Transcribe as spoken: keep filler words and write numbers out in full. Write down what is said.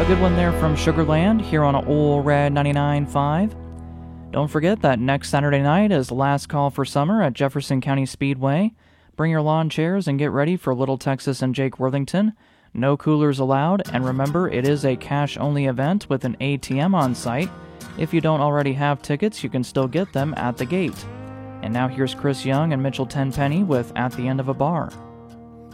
good one there from Sugarland here on Ol' Red ninety-nine point five. Don't forget that next Saturday night is the last call for summer at Jefferson County Speedway. Bring your lawn chairs and get ready for Little Texas and Jake Worthington. No coolers allowed, and remember, it is a cash-only event with an A T M on site. If you don't already have tickets, you can still get them at the gate. And now here's Chris Young and Mitchell Tenpenny with At the End of a Bar.